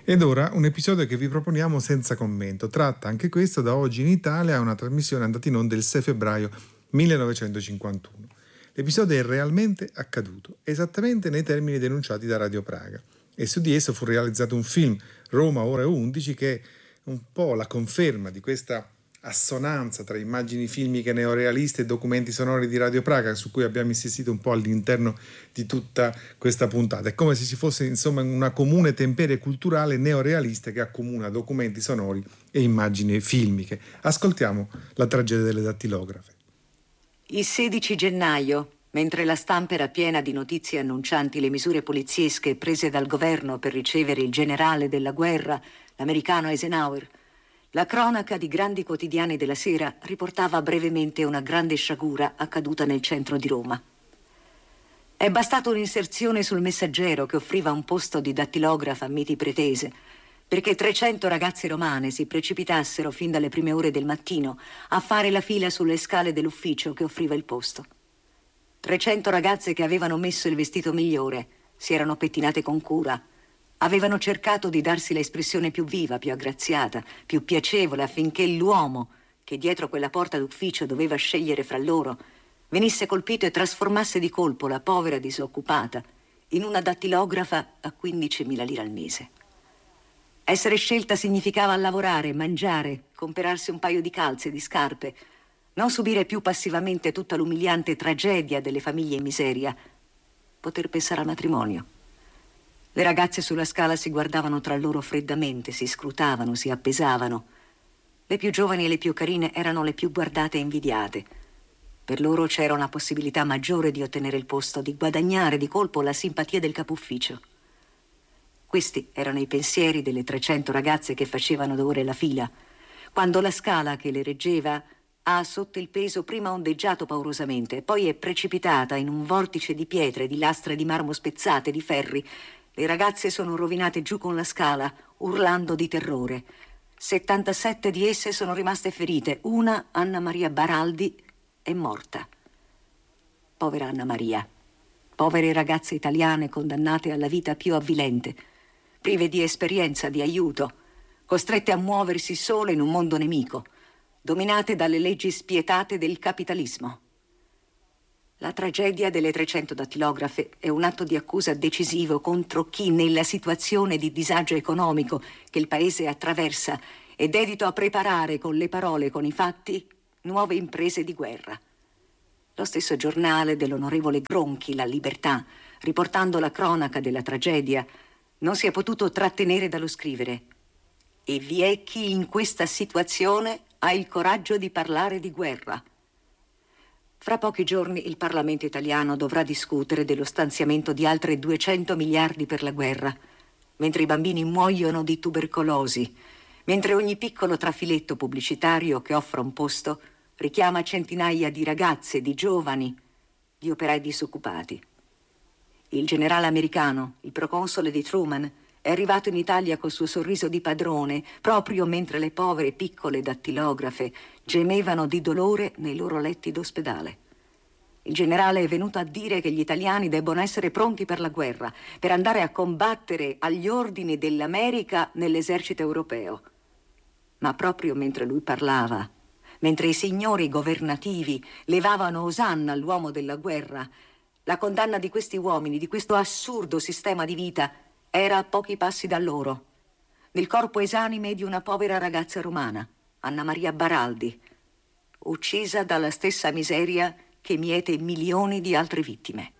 Ed ora un episodio che vi proponiamo senza commento. Tratta anche questo da Oggi in Italia, una trasmissione andata in onda il 6 febbraio 1951. L'episodio è realmente accaduto, esattamente nei termini denunciati da Radio Praga. E su di esso fu realizzato un film, Roma ore 11, che è un po' la conferma di questa assonanza tra immagini filmiche neorealiste e documenti sonori di Radio Praga, su cui abbiamo insistito un po' all'interno di tutta questa puntata. È come se ci fosse insomma una comune temperie culturale neorealista che accomuna documenti sonori e immagini filmiche. Ascoltiamo la tragedia delle dattilografe. Il 16 gennaio, mentre la stampa era piena di notizie annuncianti le misure poliziesche prese dal governo per ricevere il generale della guerra, l'americano Eisenhower, la cronaca di grandi quotidiani della sera riportava brevemente una grande sciagura accaduta nel centro di Roma. È bastata un'inserzione sul Messaggero che offriva un posto di dattilografa a miti pretese perché 300 ragazze romane si precipitassero fin dalle prime ore del mattino a fare la fila sulle scale dell'ufficio che offriva il posto. 300 ragazze che avevano messo il vestito migliore, si erano pettinate con cura, avevano cercato di darsi l'espressione più viva, più aggraziata, più piacevole, affinché l'uomo che dietro quella porta d'ufficio doveva scegliere fra loro venisse colpito e trasformasse di colpo la povera disoccupata in una dattilografa a 15.000 lire al mese. Essere scelta significava lavorare, mangiare, comperarsi un paio di calze, di scarpe, non subire più passivamente tutta l'umiliante tragedia delle famiglie in miseria, poter pensare al matrimonio. Le ragazze sulla scala si guardavano tra loro freddamente, si scrutavano, si appesavano. Le più giovani e le più carine erano le più guardate e invidiate. Per loro c'era una possibilità maggiore di ottenere il posto, di guadagnare di colpo la simpatia del capufficio. Questi erano i pensieri delle 300 ragazze che facevano da ore la fila, quando la scala che le reggeva ha sotto il peso prima ondeggiato paurosamente, poi è precipitata in un vortice di pietre, di lastre di marmo spezzate, di ferri. Le ragazze sono rovinate giù con la scala, urlando di terrore. 77 di esse sono rimaste ferite. Una, Anna Maria Baraldi, è morta. Povera Anna Maria. Povere ragazze italiane condannate alla vita più avvilente, prive di esperienza, di aiuto, costrette a muoversi sole in un mondo nemico, dominate dalle leggi spietate del capitalismo. La tragedia delle 300 dattilografe è un atto di accusa decisivo contro chi, nella situazione di disagio economico che il paese attraversa, è dedito a preparare con le parole e con i fatti nuove imprese di guerra. Lo stesso giornale dell'onorevole Gronchi, La Libertà, riportando la cronaca della tragedia, non si è potuto trattenere dallo scrivere: e vi è chi in questa situazione ha il coraggio di parlare di guerra. Fra pochi giorni il Parlamento italiano dovrà discutere dello stanziamento di altre 200 miliardi per la guerra, mentre i bambini muoiono di tubercolosi, mentre ogni piccolo trafiletto pubblicitario che offra un posto richiama centinaia di ragazze, di giovani, di operai disoccupati. Il generale americano, il proconsole di Truman, è arrivato in Italia col suo sorriso di padrone, proprio mentre le povere piccole dattilografe gemevano di dolore nei loro letti d'ospedale. Il generale è venuto a dire che gli italiani debbono essere pronti per la guerra, per andare a combattere agli ordini dell'America nell'esercito europeo. Ma proprio mentre lui parlava, mentre i signori governativi levavano osanna all'uomo della guerra, la condanna di questi uomini, di questo assurdo sistema di vita, era a pochi passi da loro, nel corpo esanime di una povera ragazza romana, Anna Maria Baraldi, uccisa dalla stessa miseria che miete milioni di altre vittime.